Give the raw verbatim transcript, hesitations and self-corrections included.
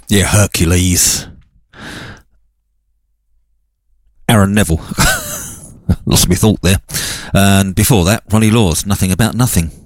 Yeah, Hercules. Aaron Neville. Lost my thought there. And before that, Ronnie Laws, Nothing About Nothing.